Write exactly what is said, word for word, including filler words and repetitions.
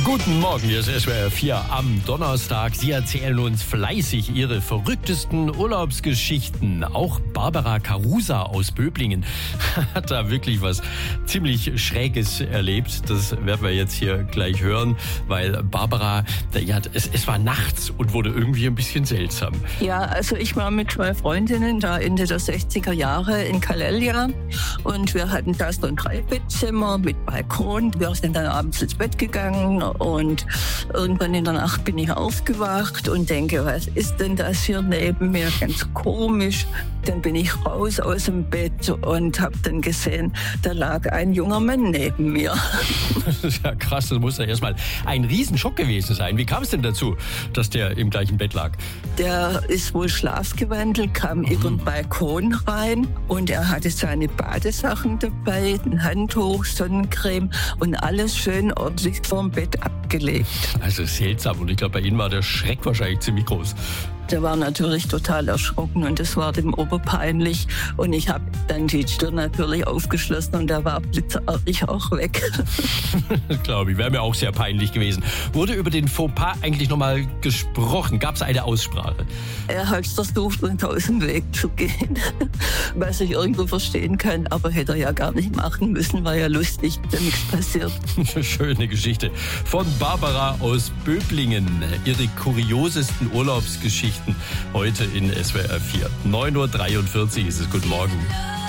Guten Morgen, hier ist S W R vier am Donnerstag. Sie erzählen uns fleißig ihre verrücktesten Urlaubsgeschichten. Auch Barbara Carusa aus Böblingen hat da wirklich was ziemlich Schräges erlebt. Das werden wir jetzt hier gleich hören, weil Barbara, ja, es, es war nachts und wurde irgendwie ein bisschen seltsam. Ja, also ich war mit zwei Freundinnen da Ende der sechziger Jahre in Calella und wir hatten da so ein Dreibettzimmer mit Balkon. Wir sind dann abends ins Bett gegangen und irgendwann in der Nacht bin ich aufgewacht und denke, was ist denn das hier neben mir? Ganz komisch. Dann bin ich raus aus dem Bett und habe dann gesehen, da lag ein junger Mann neben mir. Das ist ja krass, das muss ja erstmal ein Riesenschock gewesen sein. Wie kam es denn dazu, dass der im gleichen Bett lag? Der ist wohl schlafgewandelt, kam mhm. über den Balkon rein und er hatte seine Badesachen dabei, ein Handtuch, Sonnencreme und alles schön ordentlich vorm Bett abgelegt. Also seltsam, und ich glaube, bei Ihnen war der Schreck wahrscheinlich ziemlich groß. Der war natürlich total erschrocken und das war dem oberpeinlich. Und ich habe dann die Tür natürlich aufgeschlossen und der war blitzartig auch weg. Glaube ich, wäre mir auch sehr peinlich gewesen. Wurde über den Fauxpas eigentlich nochmal gesprochen? Gab es eine Aussprache? Er hat versucht, uns aus dem Weg zu gehen, was ich irgendwo verstehen kann. Aber hätte er ja gar nicht machen müssen, war ja lustig, da nichts passiert. Schöne Geschichte von Barbara aus Böblingen. Ihre kuriosesten Urlaubsgeschichten heute in S W R vier. neun Uhr dreiundvierzig ist es. Guten Morgen.